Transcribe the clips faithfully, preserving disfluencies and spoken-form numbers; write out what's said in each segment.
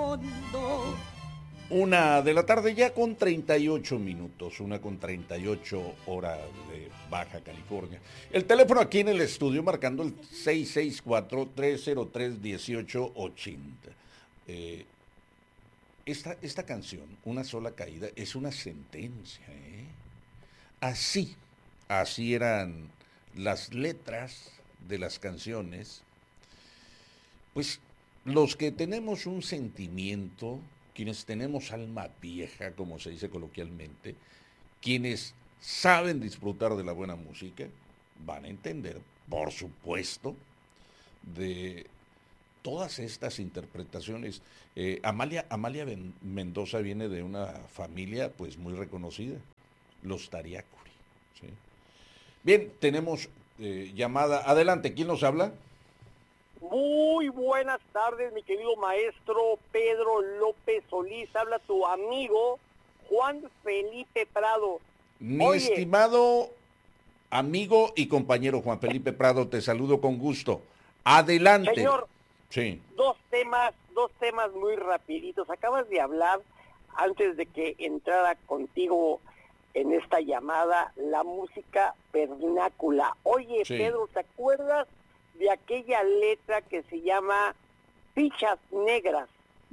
fondo. Una de la tarde ya con treinta y ocho minutos, una con treinta y ocho hora de Baja California. El teléfono aquí en el estudio marcando el seis seis cuatro, tres cero tres, uno ocho ocho cero. Eh, esta, esta canción, Una sola caída, es una sentencia, ¿eh? Así, así eran las letras de las canciones. Pues los que tenemos un sentimiento, quienes tenemos alma vieja, como se dice coloquialmente, quienes saben disfrutar de la buena música, van a entender, por supuesto, de todas estas interpretaciones. Eh, Amalia, Amalia Ben- Mendoza viene de una familia pues muy reconocida, los Tariacuri. ¿Sí? Bien, tenemos eh, llamada. Adelante, ¿quién nos habla? Muy buenas tardes, mi querido maestro Pedro López Solís. Habla tu amigo Juan Felipe Prado. Mi Oye, estimado amigo y compañero Juan Felipe Prado, te saludo con gusto. Adelante. señor, Sí, dos temas, dos temas muy rapiditos. Acabas de hablar, antes de que entrara contigo en esta llamada, la música vernácula. Oye, sí, Pedro, ¿te acuerdas de aquella letra que se llama Fichas Negras?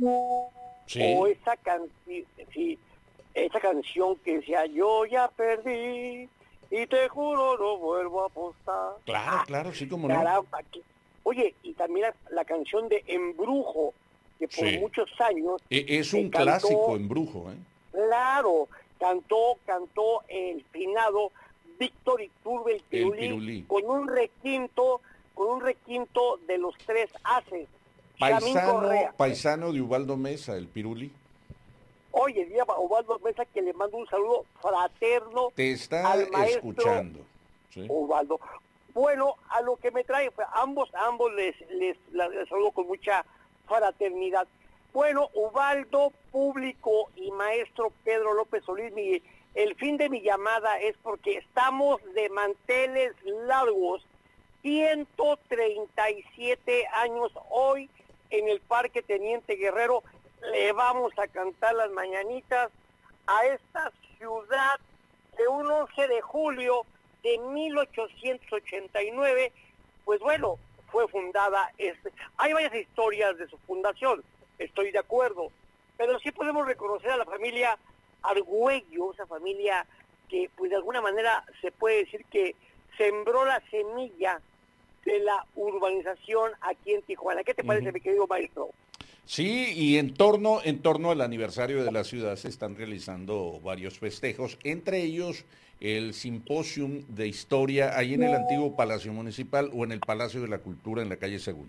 O sí. esa canción, sí, esa canción que decía, yo ya perdí y te juro no vuelvo a apostar. Claro, Ah, claro, sí, como no. caramba, que... Oye, y también la, la canción de Embrujo, que por Sí. muchos años E- Es eh, un clásico cantó, en brujo, ¿eh? claro, cantó, cantó el finado Víctor Iturbe el El Pirulí, pirulí. con un requinto, con un requinto de los tres haces. Chamín Paisano, Correa. paisano de Ubaldo Mesa, el pirulí. Oye, día Ubaldo Mesa, que le mando un saludo fraterno Te está al maestro escuchando. ¿Sí? Ubaldo. Bueno, a lo que me trae, pues, ambos, ambos les, les, les saludo con mucha fraternidad. Bueno, Ubaldo, público y maestro Pedro López Solís, mi, el fin de mi llamada es porque estamos de manteles largos, ciento treinta y siete años hoy en el Parque Teniente Guerrero. Le vamos a cantar las mañanitas a esta ciudad de un once de julio de mil ochocientos ochenta y nueve, pues bueno, fue fundada. Este, hay varias historias de su fundación, estoy de acuerdo, pero sí podemos reconocer a la familia Argüello, esa familia que pues de alguna manera se puede decir que sembró la semilla de la urbanización aquí en Tijuana. ¿Qué te parece, Ujú. mi querido maestro? Sí, y en torno, en torno al aniversario de la ciudad se están realizando varios festejos, entre ellos el simposium de historia ahí en el antiguo Palacio Municipal o en el Palacio de la Cultura en la calle Segunda.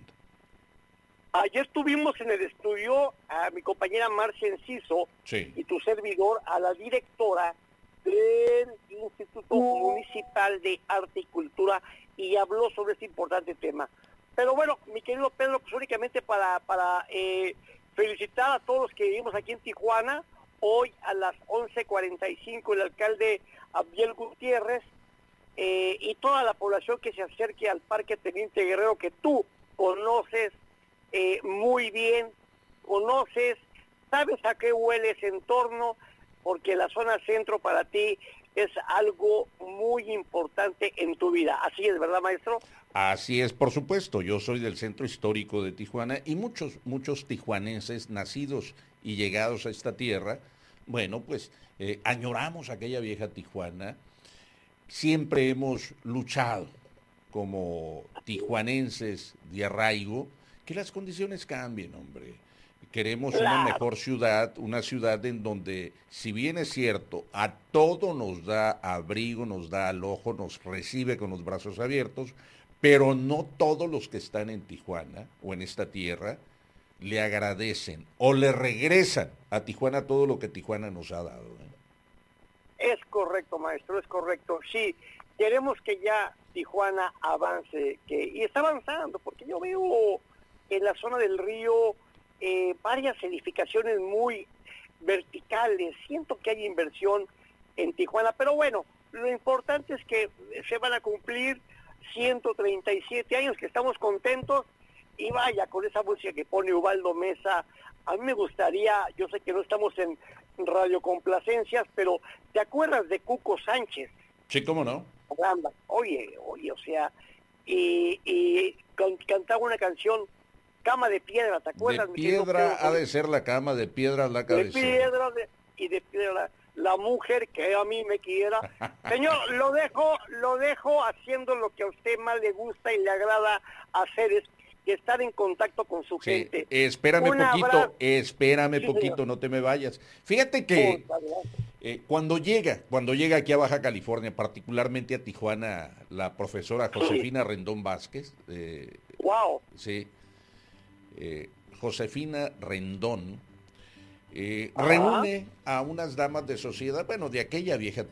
Ayer tuvimos en el estudio a mi compañera Marcia Enciso Sí. y tu servidor, a la directora del Instituto Municipal de Arte y Cultura, y habló sobre este importante tema. Pero bueno, mi querido Pedro, pues únicamente para, para eh, felicitar a todos los que vivimos aquí en Tijuana. Hoy a las once cuarenta y cinco el alcalde Abdiel Gutiérrez eh, y toda la población que se acerque al Parque Teniente Guerrero, que tú conoces eh, muy bien, conoces, sabes a qué huele ese entorno, porque la zona centro para ti es algo muy importante en tu vida. Así es, ¿verdad, maestro? Así es, por supuesto, yo soy del centro histórico de Tijuana y muchos, muchos tijuanenses nacidos y llegados a esta tierra, bueno, pues eh, añoramos aquella vieja Tijuana, siempre hemos luchado como tijuanenses de arraigo, que las condiciones cambien, hombre. Queremos una Claro. mejor ciudad, una ciudad en donde, si bien es cierto, a todo nos da abrigo, nos da alojo, nos recibe con los brazos abiertos, pero no todos los que están en Tijuana o en esta tierra le agradecen o le regresan a Tijuana todo lo que Tijuana nos ha dado, ¿eh? Es correcto, maestro, es correcto. Sí, queremos que ya Tijuana avance, que y está avanzando, porque yo veo en la zona del río eh, varias edificaciones muy verticales. Siento que hay inversión en Tijuana, pero bueno, lo importante es que se van a cumplir ciento treinta y siete años, que estamos contentos, y vaya, con esa música que pone Ubaldo Mesa, a mí me gustaría, yo sé que no estamos en radiocomplacencias, pero ¿te acuerdas de Cuco Sánchez? Sí, cómo no. Caramba, oye, oye, o sea, y, y can- cantaba una canción, Cama de Piedra, ¿te De acuerdas? mi querido piedra Pedro? ha de ser la cama, de piedra la De cabecera. piedra de- y de piedra, la mujer que a mí me quiera. Señor, lo dejo, lo dejo haciendo lo que a usted más le gusta y le agrada hacer, es estar en contacto con su Sí, gente. espérame Un poquito, abrazo. espérame Sí, poquito, señor. no te me vayas. Fíjate que Muchas gracias. eh, cuando llega, cuando llega aquí a Baja California, particularmente a Tijuana, la profesora Josefina Rendón Vázquez, eh, Wow. sí, eh, Josefina Rendón, eh, Ajá. reúne a unas damas de sociedad, bueno, de aquella vieja